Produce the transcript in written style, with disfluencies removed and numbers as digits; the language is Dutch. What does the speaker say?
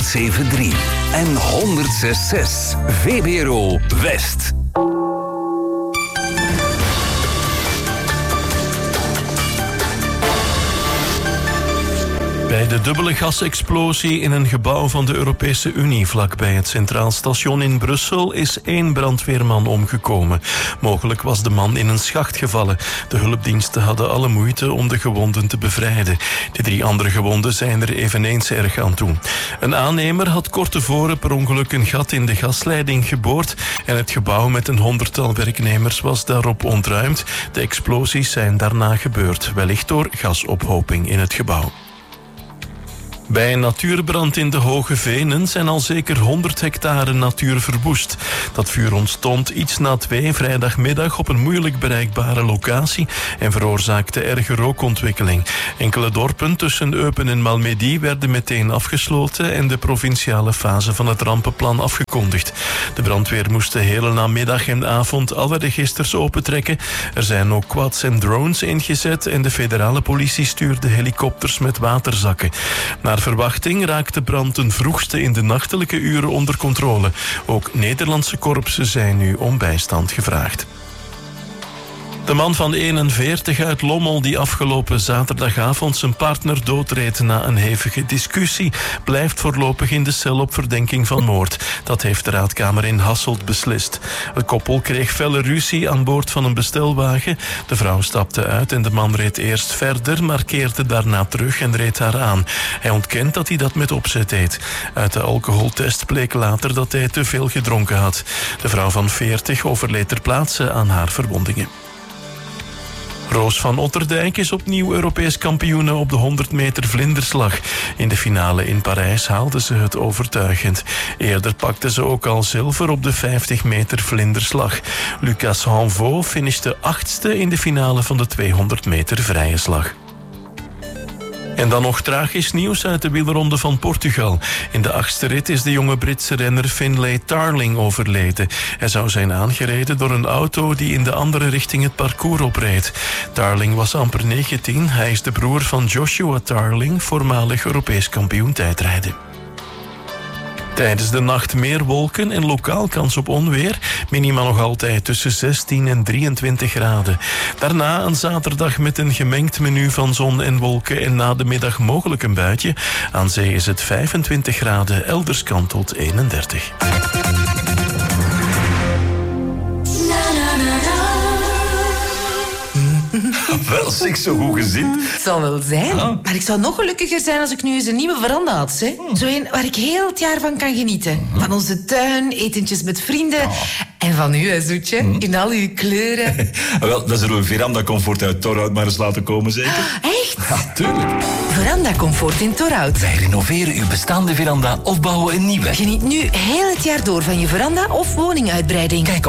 107.3 en 106.6 VBRO West. Bij de dubbele gasexplosie in een gebouw van de Europese Unie vlakbij het Centraal Station in Brussel is 1 brandweerman omgekomen. Mogelijk was de man in een schacht gevallen. De hulpdiensten hadden alle moeite om de gewonden te bevrijden. De 3 andere gewonden zijn er eveneens erg aan toe. Een aannemer had kort tevoren per ongeluk een gat in de gasleiding geboord en het gebouw met een 100-tal werknemers was daarop ontruimd. De explosies zijn daarna gebeurd, wellicht door gasophoping in het gebouw. Bij een natuurbrand in de Hoge Venen zijn al zeker 100 hectare natuur verwoest. Dat vuur ontstond iets na 2 vrijdagmiddag op een moeilijk bereikbare locatie en veroorzaakte erge rookontwikkeling. Enkele dorpen tussen Eupen en Malmedy werden meteen afgesloten en de provinciale fase van het rampenplan afgekondigd. De brandweer moest de hele namiddag en avond alle registers opentrekken. Er zijn ook quads en drones ingezet en de federale politie stuurde helikopters met waterzakken. Naar verwachting raakt de brand ten vroegste in de nachtelijke uren onder controle. Ook Nederlandse korpsen zijn nu om bijstand gevraagd. De man van 41 uit Lommel die afgelopen zaterdagavond zijn partner doodreed na een hevige discussie, blijft voorlopig in de cel op verdenking van moord. Dat heeft de raadkamer in Hasselt beslist. Het koppel kreeg felle ruzie aan boord van een bestelwagen. De vrouw stapte uit en de man reed eerst verder, maar keerde daarna terug en reed haar aan. Hij ontkent dat hij dat met opzet deed. Uit de alcoholtest bleek later dat hij te veel gedronken had. De vrouw van 40 overleed ter plaatse aan haar verwondingen. Roos van Otterdijk is opnieuw Europees kampioene op de 100 meter vlinderslag. In de finale in Parijs haalde ze het overtuigend. Eerder pakte ze ook al zilver op de 50 meter vlinderslag. Lucas Hanvaux finishte 8e in de finale van de 200 meter vrije slag. En dan nog tragisch nieuws uit de wielronde van Portugal. In de 8e rit is de jonge Britse renner Finlay Tarling overleden. Hij zou zijn aangereden door een auto die in de andere richting het parcours opreed. Tarling was amper 19. Hij is de broer van Joshua Tarling, voormalig Europees kampioen tijdrijden. Tijdens de nacht meer wolken en lokaal kans op onweer. Minima nog altijd tussen 16 en 23 graden. Daarna een zaterdag met een gemengd menu van zon en wolken en na de middag mogelijk een buitje. Aan zee is het 25 graden, elders kantelt 31. Wel, zeg, zo goed gezien. Het zal wel zijn, Ja. maar ik zou nog gelukkiger zijn als ik nu eens een nieuwe veranda had. Hè? Zo een waar ik heel het jaar van kan genieten. Van onze tuin, etentjes met vrienden. En van u, hè, Zoetje, in al uw kleuren. Wel, dan zullen we Veranda Comfort uit Torhout maar eens laten komen, zeker? Echt? Ja, tuurlijk. Veranda Comfort in Torhout. Wij renoveren uw bestaande veranda of bouwen een nieuwe. Geniet nu heel het jaar door van je veranda of woninguitbreiding. Kijk